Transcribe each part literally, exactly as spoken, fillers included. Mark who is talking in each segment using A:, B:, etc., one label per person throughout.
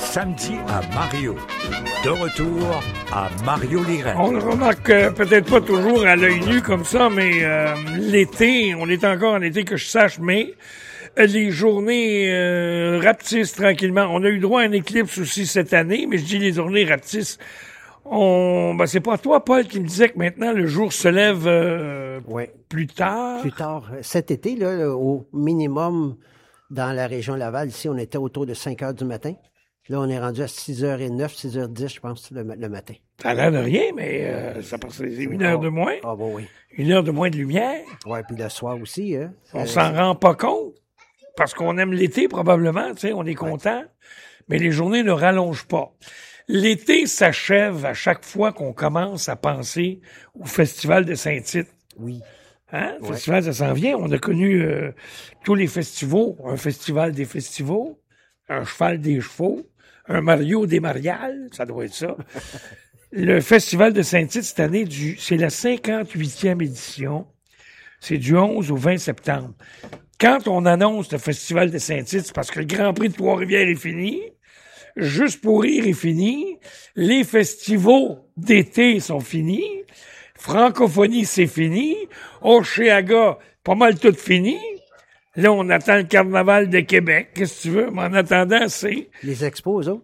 A: samedi à Mario. De retour à Mario Lirette.
B: On le remarque euh, peut-être pas toujours à l'œil nu comme ça, mais euh, l'été, on est encore en été que je sache, mais euh, les journées euh, rapetissent tranquillement. On a eu droit à un éclipse aussi cette année, mais je dis les journées rapetissent. On, ben c'est pas toi, Paul, qui me disait que maintenant le jour se lève euh,
C: ouais.
B: plus tard.
C: Plus tard. Cet été, là, au minimum, dans la région Laval, ici, on était autour de cinq heures du matin. Là, on est rendu à six heures neuf, six heures dix, je pense, le, le matin.
B: Ça a l'air de rien, mais euh, ça passe une heure de moins.
C: Ah, bon, oui.
B: Une heure de moins de lumière.
C: Oui, puis le soir aussi. Hein.
B: On
C: euh,
B: s'en rend pas compte. Parce qu'on aime l'été, probablement, tu sais, on est content. Ouais. Mais les journées ne rallongent pas. L'été s'achève à chaque fois qu'on commence à penser au Festival de Saint-Tite.
C: Oui.
B: Hein? Le
C: ouais.
B: festival, ça s'en vient. On a connu euh, tous les festivals. Un festival des festivals, un cheval des chevaux, un Mario des mariales, ça doit être ça. Le Festival de Saint-Tite, cette année, du, c'est la cinquante-huitième édition. C'est du onze au vingt septembre. Quand on annonce le Festival de Saint-Tite, c'est parce que le Grand Prix de Trois-Rivières est fini. Juste pour rire est fini. Les festivals d'été sont finis. Francophonie, c'est fini. Oceaga, pas mal tout fini. Là, on attend le Carnaval de Québec. Qu'est-ce que tu veux? Mais en attendant, c'est...
C: Les expos, eux autres?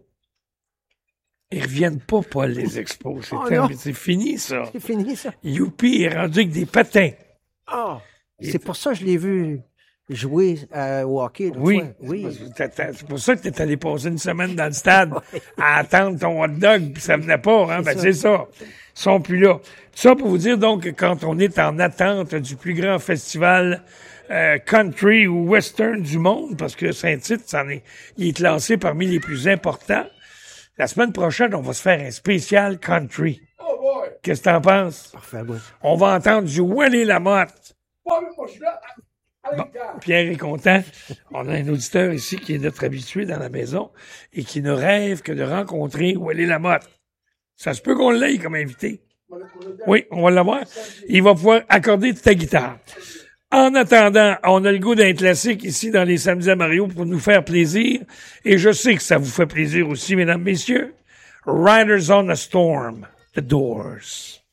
B: Ils reviennent pas, Paul, les expos. C'est,
C: oh,
B: terminé. C'est fini, ça.
C: C'est fini, ça.
B: Youpi est rendu avec des patins.
C: Ah! Oh, c'est pour ça que je l'ai vu jouer euh, au hockey.
B: Oui.
C: Fois. Oui.
B: C'est, c'est pour ça que t'es allé passer une semaine dans le stade à attendre ton hot dog, puis ça venait pas. Hein? C'est ben, ça. C'est ça. Ils sont plus là. Ça pour vous dire, donc, que quand on est en attente du plus grand festival euh, country ou western du monde, parce que Saint-Tite, c'en est, il est classé parmi les plus importants, la semaine prochaine, on va se faire un spécial country.
D: Oh boy!
B: Qu'est-ce que t'en penses?
C: Parfait, oui.
B: On va entendre du Wally Lamotte.
D: Bon, moi, je suis là.
B: Bon, Pierre est content. On a un auditeur ici qui est notre habitué dans la maison et qui ne rêve que de rencontrer Wally Lamotte. Ça se peut qu'on l'aille comme invité. Oui, on va l'avoir. Il va pouvoir accorder ta guitare. En attendant, on a le goût d'un classique ici dans les Samedis à Mario pour nous faire plaisir. Et je sais que ça vous fait plaisir aussi, mesdames, messieurs. Riders on a Storm, The Doors.